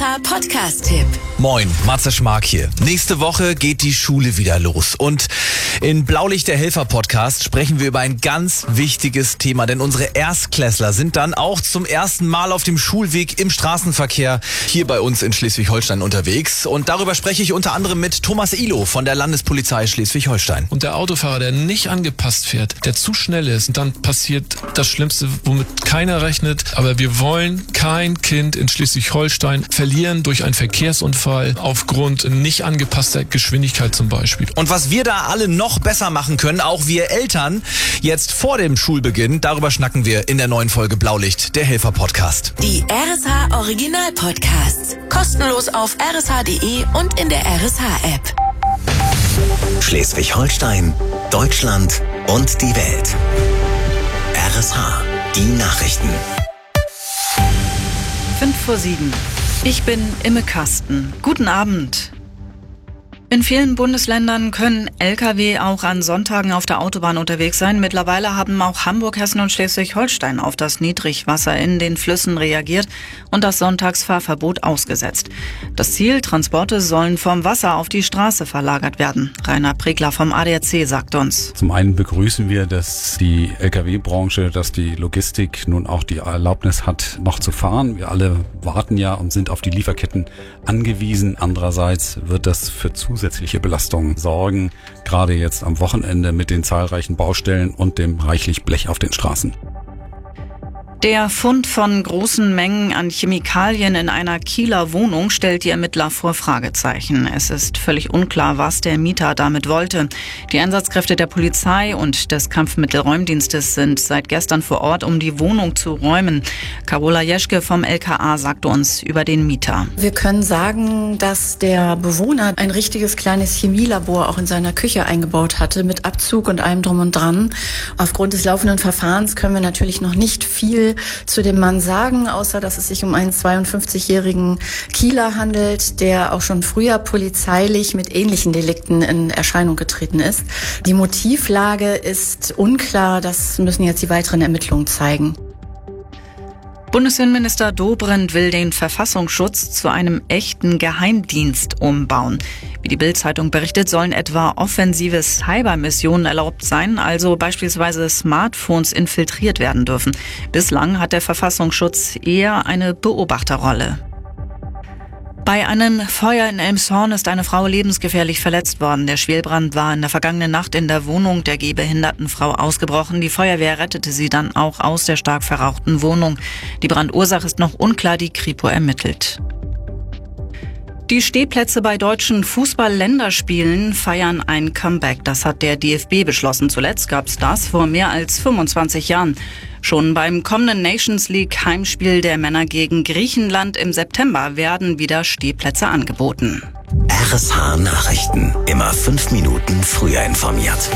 RSH Podcast-Tipp. Moin, Matze Schmark hier. Nächste Woche geht die Schule wieder los. Und in Blaulicht der Helfer-Podcast sprechen wir über ein ganz wichtiges Thema. Denn unsere Erstklässler sind dann auch zum ersten Mal auf dem Schulweg im Straßenverkehr hier bei uns in Schleswig-Holstein unterwegs. Und darüber spreche ich unter anderem mit Thomas Ihlow von der Landespolizei Schleswig-Holstein. Und der Autofahrer, der nicht angepasst fährt, der zu schnell ist, und dann passiert das Schlimmste, womit keiner rechnet. Aber wir wollen kein Kind in Schleswig-Holstein verlieren durch einen Verkehrsunfall aufgrund nicht angepasster Geschwindigkeit zum Beispiel. Und was wir da alle noch besser machen können, auch wir Eltern, jetzt vor dem Schulbeginn, darüber schnacken wir in der neuen Folge Blaulicht, der Helfer-Podcast. Die RSH Original-Podcasts. Kostenlos auf rsh.de und in der RSH-App. Schleswig-Holstein, Deutschland und die Welt. RSH, die Nachrichten. 5:07. Ich bin Imme Kasten. Guten Abend. In vielen Bundesländern können Lkw auch an Sonntagen auf der Autobahn unterwegs sein. Mittlerweile haben auch Hamburg, Hessen und Schleswig-Holstein auf das Niedrigwasser in den Flüssen reagiert und das Sonntagsfahrverbot ausgesetzt. Das Ziel, Transporte sollen vom Wasser auf die Straße verlagert werden. Rainer Pregler vom ADAC sagt uns. Zum einen begrüßen wir, dass die Lkw-Branche, dass die Logistik nun auch die Erlaubnis hat, noch zu fahren. Wir alle warten ja und sind auf die Lieferketten angewiesen. Andererseits wird das für zusätzliche Belastungen sorgen, gerade jetzt am Wochenende mit den zahlreichen Baustellen und dem reichlich Blech auf den Straßen. Der Fund von großen Mengen an Chemikalien in einer Kieler Wohnung stellt die Ermittler vor Fragezeichen. Es ist völlig unklar, was der Mieter damit wollte. Die Einsatzkräfte der Polizei und des Kampfmittelräumdienstes sind seit gestern vor Ort, um die Wohnung zu räumen. Carola Jeschke vom LKA sagte uns über den Mieter. Wir können sagen, dass der Bewohner ein richtiges kleines Chemielabor auch in seiner Küche eingebaut hatte, mit Abzug und allem drum und dran. Aufgrund des laufenden Verfahrens können wir natürlich noch nicht viel zu dem Mann sagen, außer dass es sich um einen 52-jährigen Kieler handelt, der auch schon früher polizeilich mit ähnlichen Delikten in Erscheinung getreten ist. Die Motivlage ist unklar, das müssen jetzt die weiteren Ermittlungen zeigen. Bundesinnenminister Dobrindt will den Verfassungsschutz zu einem echten Geheimdienst umbauen. Wie die Bild-Zeitung berichtet, sollen etwa offensive Cybermissionen erlaubt sein, also beispielsweise Smartphones infiltriert werden dürfen. Bislang hat der Verfassungsschutz eher eine Beobachterrolle. Bei einem Feuer in Elmshorn ist eine Frau lebensgefährlich verletzt worden. Der Schwelbrand war in der vergangenen Nacht in der Wohnung der gehbehinderten Frau ausgebrochen. Die Feuerwehr rettete sie dann auch aus der stark verrauchten Wohnung. Die Brandursache ist noch unklar, die Kripo ermittelt. Die Stehplätze bei deutschen Fußball-Länderspielen feiern ein Comeback. Das hat der DFB beschlossen. Zuletzt gab es das vor mehr als 25 Jahren. Schon beim kommenden Nations League Heimspiel der Männer gegen Griechenland im September werden wieder Stehplätze angeboten. RSH Nachrichten. Immer 5 Minuten früher informiert.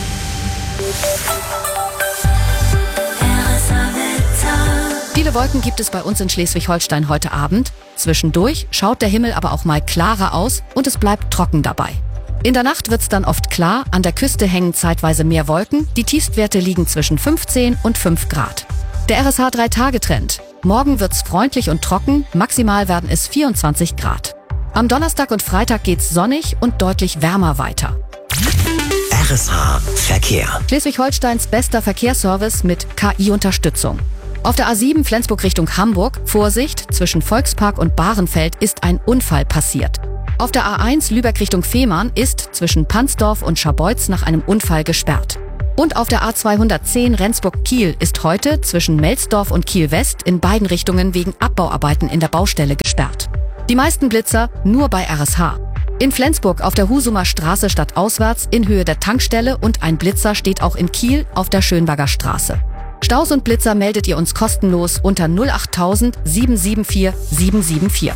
Viele Wolken gibt es bei uns in Schleswig-Holstein heute Abend. Zwischendurch schaut der Himmel aber auch mal klarer aus und es bleibt trocken dabei. In der Nacht wird's dann oft klar, an der Küste hängen zeitweise mehr Wolken. Die Tiefstwerte liegen zwischen 15 und 5 Grad. Der RSH 3-Tage-Trend. Morgen wird's freundlich und trocken, maximal werden es 24 Grad. Am Donnerstag und Freitag geht's sonnig und deutlich wärmer weiter. RSH Verkehr. Schleswig-Holsteins bester Verkehrsservice mit KI-Unterstützung. Auf der A7 Flensburg Richtung Hamburg, Vorsicht, zwischen Volkspark und Bahrenfeld ist ein Unfall passiert. Auf der A1 Lübeck Richtung Fehmarn ist zwischen Pansdorf und Scharbeutz nach einem Unfall gesperrt. Und auf der A210 Rendsburg-Kiel ist heute zwischen Melsdorf und Kiel-West in beiden Richtungen wegen Abbauarbeiten in der Baustelle gesperrt. Die meisten Blitzer nur bei RSH. In Flensburg auf der Husumer Straße stadtauswärts in Höhe der Tankstelle und ein Blitzer steht auch in Kiel auf der Schönberger Straße. Staus und Blitzer meldet ihr uns kostenlos unter 08000 774 774.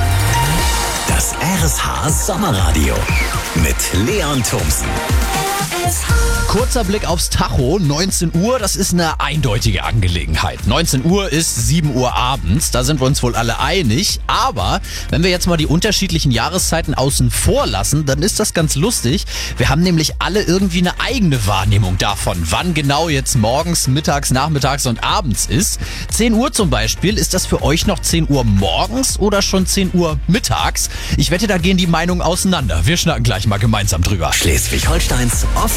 Das RSH Sommerradio mit Leon Thomsen. Kurzer Blick aufs Tacho, 19 Uhr, das ist eine eindeutige Angelegenheit. 19 Uhr ist 7 Uhr abends, da sind wir uns wohl alle einig. Aber wenn wir jetzt mal die unterschiedlichen Jahreszeiten außen vor lassen, dann ist das ganz lustig. Wir haben nämlich alle irgendwie eine eigene Wahrnehmung davon, wann genau jetzt morgens, mittags, nachmittags und abends ist. 10 Uhr zum Beispiel, ist das für euch noch 10 Uhr morgens oder schon 10 Uhr mittags? Ich wette, da gehen die Meinungen auseinander. Wir schnacken gleich mal gemeinsam drüber. Schleswig-Holsteins